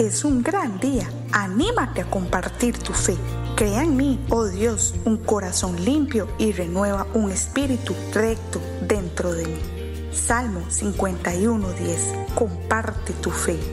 es un gran día. Anímate a compartir tu fe. Crea en mí, oh Dios, un corazón limpio y renueva un espíritu recto dentro de mí. Salmo 51:10. Comparte tu fe.